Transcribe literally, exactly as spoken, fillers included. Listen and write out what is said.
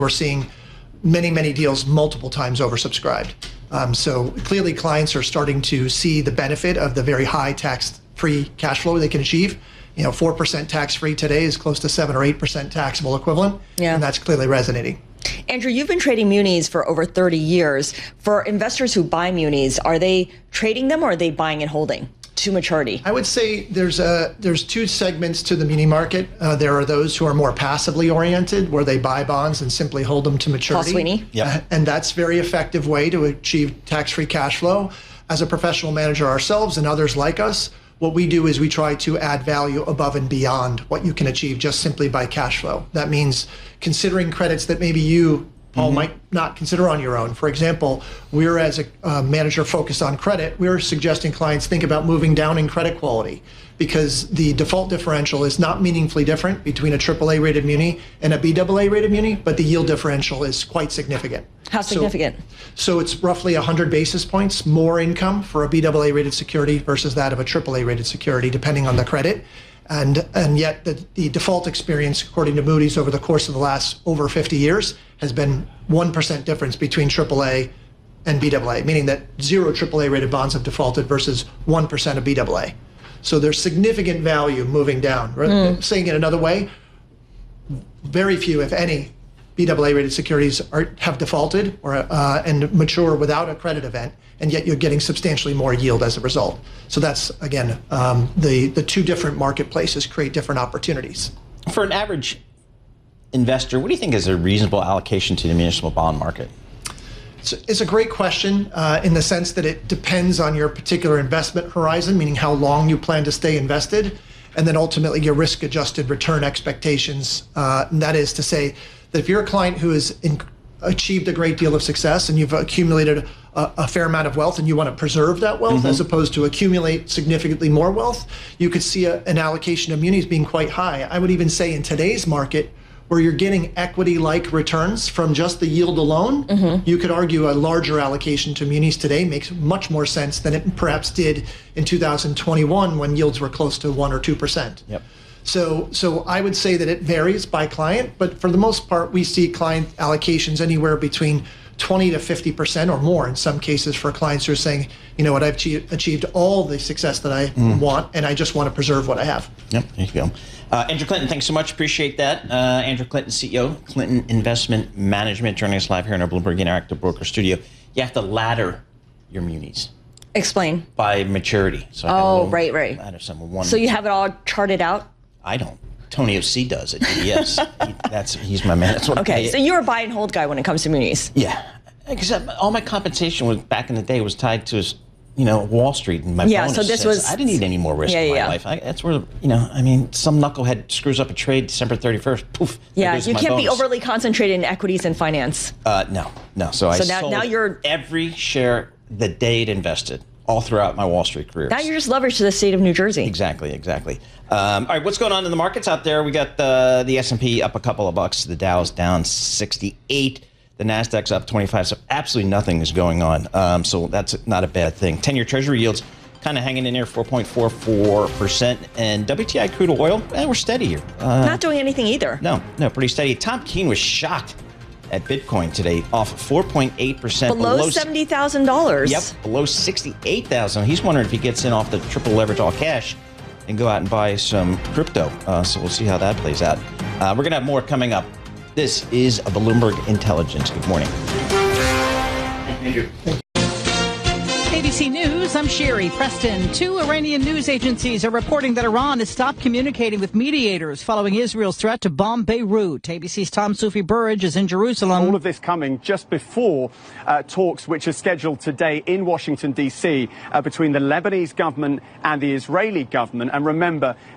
We're seeing many, many deals multiple times oversubscribed. Um, so clearly clients are starting to see the benefit of the very high tax-free cash flow they can achieve. You know, four percent tax-free today is close to seven or eight percent taxable equivalent, yeah. and that's clearly resonating. Andrew, you've been trading munis for over thirty years. For investors who buy munis, are they trading them or are they buying and holding to maturity? I would say there's a, there's two segments to the muni market. Uh, there are those who are more passively oriented, where they buy bonds and simply hold them to maturity. Paul Sweeney. Yep. Uh, and that's a very effective way to achieve tax-free cash flow. As a professional manager ourselves and others like us, what we do is we try to add value above and beyond what you can achieve just simply by cash flow. That means considering credits that maybe you, Paul, mm-hmm. might not consider on your own. For example, we're, as a uh, manager focused on credit, we're suggesting clients think about moving down in credit quality, because the default differential is not meaningfully different between a triple A rated muni and a B double A rated muni, but the yield differential is quite significant. How significant? So, so it's roughly one hundred basis points more income for a B double A rated security versus that of a triple A rated security, depending on the credit. And, and yet the, the default experience, according to Moody's, over the course of the last over fifty years, has been one percent difference between triple A and B double A, meaning that zero triple A rated bonds have defaulted versus one percent of B double A. So there's significant value moving down. Mm. Saying it another way, very few, if any, B double A rated securities are, have defaulted or uh, and mature without a credit event, and yet you're getting substantially more yield as a result. So that's, again, um, the, the two different marketplaces create different opportunities. For an average investor, what do you think is a reasonable allocation to the municipal bond market? It's, it's a great question uh, in the sense that it depends on your particular investment horizon, meaning how long you plan to stay invested, and then ultimately your risk-adjusted return expectations. Uh, and that is to say that if you're a client who has in, achieved a great deal of success and you've accumulated a, a fair amount of wealth and you want to preserve that wealth mm-hmm. as opposed to accumulate significantly more wealth, you could see a, an allocation of munis being quite high. I would even say in today's market, where you're getting equity-like returns from just the yield alone, mm-hmm. you could argue a larger allocation to munis today makes much more sense than it perhaps did in two thousand twenty-one when yields were close to one or two percent. Yep. So, so I would say that it varies by client, but for the most part, we see client allocations anywhere between twenty to fifty percent or more in some cases for clients who are saying, you know what, I've achieved, achieved all the success that I mm. want, and I just want to preserve what I have. Yep, there you go. Uh, Andrew Clinton, thanks so much. Appreciate that. Uh, Andrew Clinton, C E O, Clinton Investment Management, joining us live here in our Bloomberg Interactive Broker studio. You have to ladder your munis. Explain. By maturity. So oh, right, right. Ladder one so you have it all charted out? I don't. Tony O C does it. Yes, he, that's he's my man. That's what okay, I, so you're a buy and hold guy when it comes to munis. Yeah, because all my compensation was back in the day was tied to, you know, Wall Street and my yeah. bonus. So this says, was. I didn't need any more risk yeah, in my yeah. life. I, that's where, you know, I mean, some knucklehead screws up a trade December thirty-first. Poof. Yeah, you can't bonus. be overly concentrated in equities and finance. Uh, no, no. So, so I now, sold now you're every share the day it invested. All throughout my Wall Street career. Now you're just leveraged to the state of New Jersey. Exactly, exactly. Um, all right, what's going on in the markets out there? We got the, the S and P up a couple of bucks. The Dow's down sixty-eight. The NASDAQ's up twenty-five. So absolutely nothing is going on. Um, so that's not a bad thing. ten-year Treasury yields kind of hanging in there, four point four four percent. And W T I crude oil, eh, we're steady here. Uh, not doing anything either. No, no, pretty steady. Tom Keene was shocked at Bitcoin today, off four point eight percent. Below, below seventy thousand dollars. Yep, below sixty-eight thousand dollars. He's wondering if he gets in off the triple leverage all cash and go out and buy some crypto. Uh, so we'll see how that plays out. Uh, we're going to have more coming up. This is a Bloomberg Intelligence. Good morning. Thank you. Thank you. A B C News, I'm Sherry Preston. Two Iranian news agencies are reporting that Iran has stopped communicating with mediators following Israel's threat to bomb Beirut. A B C's Tom Soufi Burridge is in Jerusalem. All of this coming just before uh, talks which are scheduled today in Washington, D C uh, between the Lebanese government and the Israeli government. And remember,